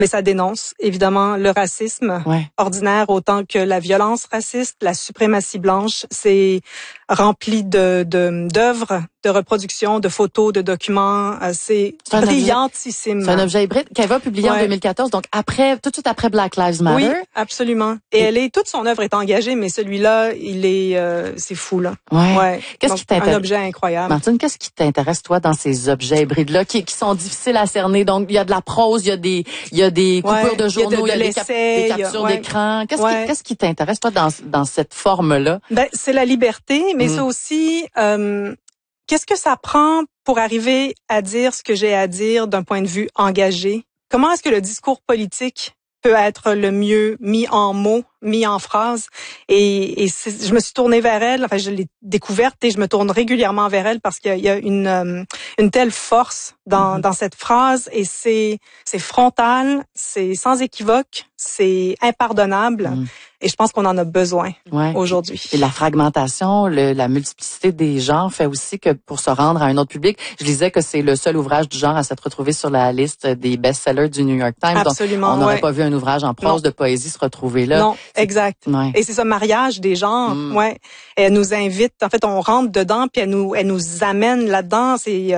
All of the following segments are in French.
Mais ça dénonce évidemment le racisme ordinaire autant que la violence raciste, la suprématie blanche. C'est rempli d'œuvres, de reproductions, de photos, de documents. C'est brillantissime. C'est un objet hybride qu'elle va publier en 2014, donc tout de suite après Black Lives Matter. Oui, absolument. Et toute son œuvre est engagée, mais celui-là, il est, c'est fou là. Qu'est-ce qui t'intéresse? Un objet incroyable. Martine, qu'est-ce qui t'intéresse toi dans ces objets hybrides-là qui sont difficiles à cerner? Donc il y a de la prose, il y a des coupures de journaux, il y a des captures d'écran. Qu'est-ce qui t'intéresse toi dans cette forme-là? Ben c'est la liberté, mais ça aussi. Qu'est-ce que ça prend pour arriver à dire ce que j'ai à dire d'un point de vue engagé? Comment est-ce que le discours politique peut être le mieux mis en mots, mis en phrases? Et je me suis tournée vers elle, enfin je l'ai découverte et je me tourne régulièrement vers elle parce qu'il y a une telle force dans cette phrase et c'est frontal, c'est sans équivoque, c'est impardonnable. Et je pense qu'on en a besoin aujourd'hui. Et la fragmentation, la multiplicité des genres fait aussi que pour se rendre à un autre public, je disais que c'est le seul ouvrage du genre à s'être retrouvé sur la liste des best-sellers du New York Times. Absolument, donc, on n'aurait pas vu un ouvrage en prose de poésie se retrouver là. Non, exact. Et c'est ça, mariage des genres. Et elle nous invite, en fait, on rentre dedans puis elle nous amène là-dedans.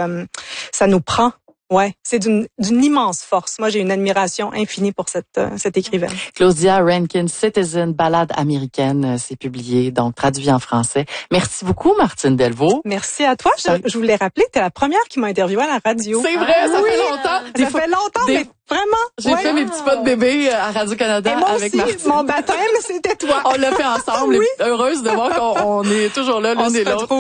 Ça nous prend. C'est d'une immense force. Moi, j'ai une admiration infinie pour cette écrivaine. Claudia Rankine, Citizen, ballade américaine, c'est publié, donc traduit en français. Merci beaucoup, Martine Delvaux. Merci à toi. Je voulais rappeler, t'es la première qui m'a interviewée à la radio. C'est vrai, ça fait longtemps. Ça fait longtemps, mais vraiment. J'ai fait mes petits pas de bébé à Radio-Canada avec Martine. Mon baptême, c'était toi. On l'a fait ensemble. Heureuse de voir qu'on est toujours là, l'une et l'autre.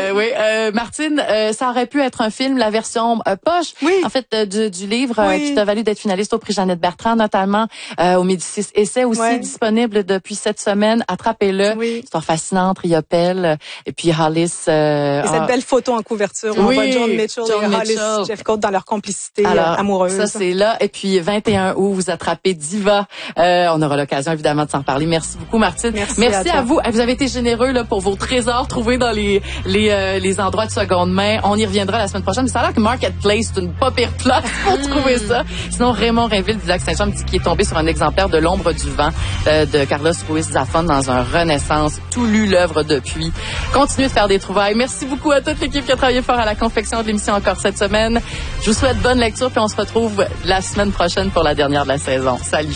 Martine, ça aurait pu être un film, la version poche. En fait, du livre qui t'a valu d'être finaliste au prix Jeannette Bertrand, notamment au Médicis Essai, aussi disponible depuis cette semaine. Attrapez-le. Histoire fascinante, Riopelle, et puis Hollis. Et cette belle photo en couverture. On voit John Mitchell et Hollis Jeffcoat dans leur complicité amoureuse. Ça, c'est là. Et puis, 21 août, vous attrapez Diva. On aura l'occasion, évidemment, de s'en parler. Merci beaucoup, Martine. Merci à vous. Vous avez été généreux là pour vos trésors trouvés dans les endroits de seconde main. On y reviendra la semaine prochaine. Mais ça a l'air que Marketplace, c'est une pas pire place pour trouver ça. Sinon, Raymond Rainville d'Isaac Saint-Jean me dit qu'il est tombé sur un exemplaire de L'ombre du vent de Carlos Ruiz Zafón dans un Renaissance. Tout lu l'œuvre depuis. Continuez de faire des trouvailles. Merci beaucoup à toute l'équipe qui a travaillé fort à la confection de l'émission encore cette semaine. Je vous souhaite bonne lecture puis on se retrouve la semaine prochaine pour la dernière de la saison. Salut!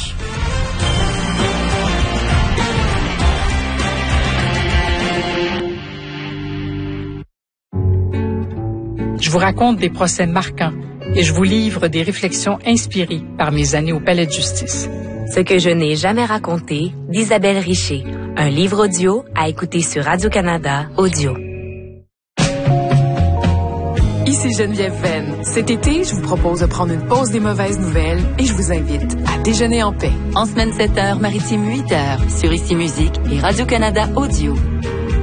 Je vous raconte des procès marquants et je vous livre des réflexions inspirées par mes années au Palais de justice. Ce que je n'ai jamais raconté d'Isabelle Richer. Un livre audio à écouter sur Radio-Canada Audio. Ici Geneviève Venn. Cet été, je vous propose de prendre une pause des mauvaises nouvelles et je vous invite à déjeuner en paix. En semaine 7h, maritime 8h, sur Ici Musique et Radio-Canada Audio.